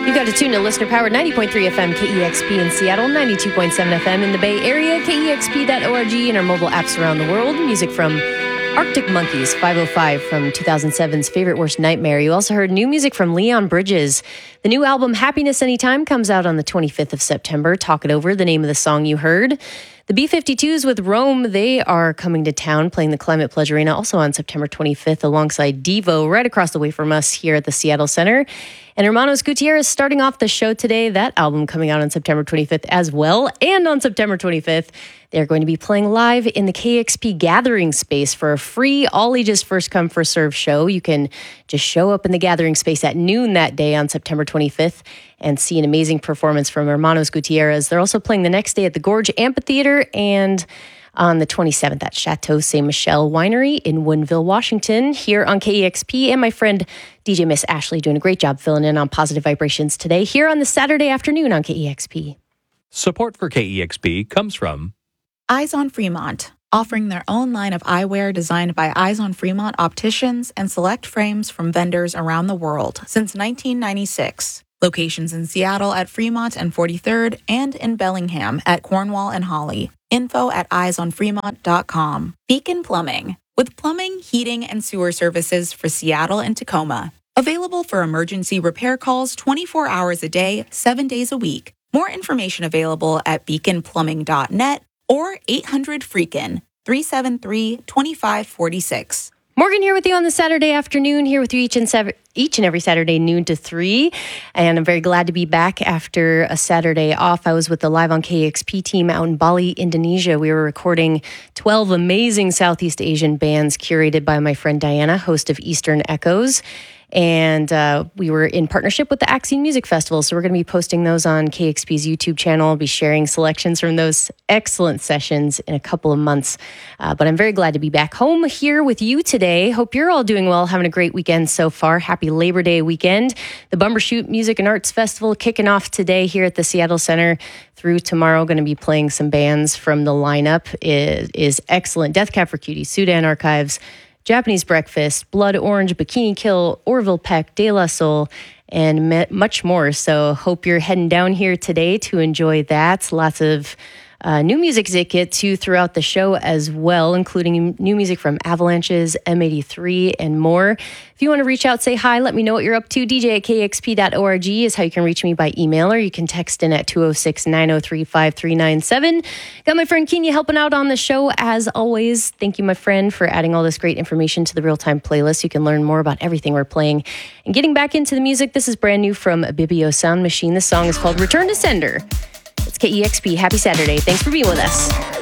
You got to tune to Listener Powered 90.3 FM KEXP in Seattle, 92.7 FM in the Bay Area, KEXP.org, and our mobile apps around the world. Music from Arctic Monkeys, 505 from 2007's Favorite Worst Nightmare. You also heard new music from Leon Bridges. The new album Happiness Anytime comes out on the 25th of September. Talk It Over, the name of the song you heard. The B-52s with Rome, they are coming to town, playing the Climate Pledge Arena also on September 25th alongside Devo right across the way from us here at the Seattle Center. And Hermanos Gutierrez starting off the show today. That album coming out on September 25th as well. And on September 25th, they're going to be playing live in the KEXP Gathering Space for a free all ages first come first serve show. You can just show up in the Gathering Space at noon that day on September 25th and see an amazing performance from Hermanos Gutierrez. They're also playing the next day at the Gorge Amphitheater and on the 27th at Chateau Ste. Michelle Winery in Woodinville, Washington, here on KEXP. And my friend DJ Miss Ashley doing a great job filling in on Positive Vibrations today here on the Saturday afternoon on KEXP. Support for KEXP comes from Eyes on Fremont, offering their own line of eyewear designed by Eyes on Fremont opticians and select frames from vendors around the world since 1996. Locations in Seattle at Fremont and 43rd and in Bellingham at Cornwall and Holly. Info at eyesonfremont.com. Beacon Plumbing, with plumbing, heating, and sewer services for Seattle and Tacoma. Available for emergency repair calls 24 hours a day, 7 days a week. More information available at beaconplumbing.net or 800-FREAKIN, 373-2546. Morgan here with you on the Saturday afternoon, here with you each and every Saturday, noon to 3. And I'm very glad to be back after a Saturday off. I was with the Live on KEXP team out in Bali, Indonesia. We were recording 12 amazing Southeast Asian bands curated by my friend Diana, host of Eastern Echoes. And we were in partnership with the Axine Music Festival. So we're going to be posting those on KEXP's YouTube channel. I'll be sharing selections from those excellent sessions in a couple of months. But I'm very glad to be back home here with you today. Hope you're all doing well, having a great weekend so far. Happy Labor Day weekend. The Bumbershoot Music and Arts Festival kicking off today here at the Seattle Center through tomorrow. Going to be playing some bands from the lineup. It is excellent. Death Cab for Cutie, Sudan Archives, Japanese Breakfast, Blood Orange, Bikini Kill, Orville Peck, De La Soul, and much more. So hope you're heading down here today to enjoy that. Lots of new music to get to throughout the show as well, including new music from Avalanches, M83, and more. If you want to reach out, say hi, let me know what you're up to. DJ at KEXP.org is how you can reach me by email, or you can text in at 206-903-5397. Got my friend Kenya helping out on the show as always. Thank you, my friend, for adding all this great information to the real-time playlist. You can learn more about everything we're playing. And getting back into the music, this is brand new from Bibio Sound Machine. This song is called Return to Sender. It's KEXP. Happy Saturday. Thanks for being with us.